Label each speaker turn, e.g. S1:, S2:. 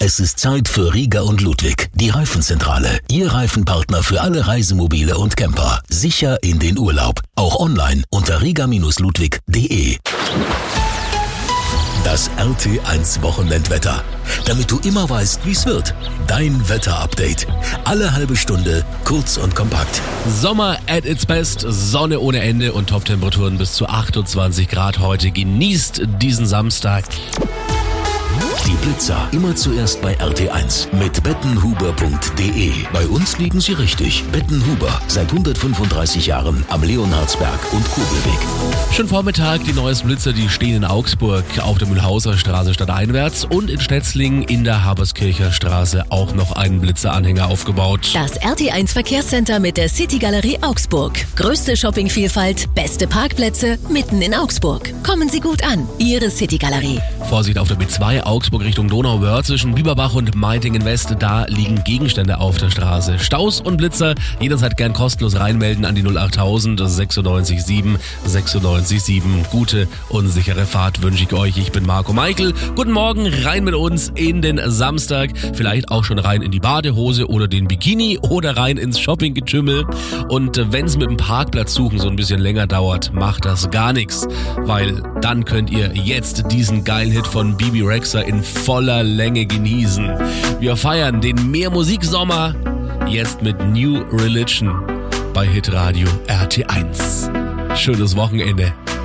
S1: Es ist Zeit für Rieger und Ludwig, die Reifenzentrale. Ihr Reifenpartner für alle Reisemobile und Camper. Sicher in den Urlaub. Auch online unter rieger-ludwig.de. Das RT1 Wochenendwetter. Damit du immer weißt, wie es wird. Dein Wetterupdate. Alle halbe Stunde, kurz und kompakt.
S2: Sommer at its best, Sonne ohne Ende und Top-Temperaturen bis zu 28 Grad heute. Genießt diesen Samstag.
S1: Die Blitzer immer zuerst bei RT1 mit bettenhuber.de. Bei uns liegen sie richtig. Bettenhuber, seit 135 Jahren am Leonhardsberg und Kugelweg.
S2: Schon Vormittag, die neuesten Blitzer, die stehen in Augsburg auf der Mühlhauser Straße stadteinwärts und in Stetzlingen in der Haberskircher Straße auch noch einen Blitzeranhänger aufgebaut.
S3: Das RT1 Verkehrscenter mit der City-Galerie Augsburg. Größte Shoppingvielfalt, beste Parkplätze mitten in Augsburg. Kommen Sie gut an, Ihre City-Galerie.
S2: Vorsicht auf der B2 Augsburg Richtung Donauwörth zwischen Biberbach und Meitingen West. Da liegen Gegenstände auf der Straße. Staus und Blitzer jederzeit gern kostenlos reinmelden an die 08000 96 7 96 7. Gute und sichere Fahrt wünsche ich euch. Ich bin Marco Meichel. Guten Morgen, rein mit uns in den Samstag. Vielleicht auch schon rein in die Badehose oder den Bikini oder rein ins Shoppinggetümmel. Und wenn es mit dem Parkplatz suchen so ein bisschen länger dauert, macht das gar nichts. Weil dann könnt ihr jetzt diesen geilen Hit von Bibi Rexha in voller Länge genießen. Wir feiern den Mehrmusiksommer jetzt mit New Religion bei Hitradio RT1. Schönes Wochenende.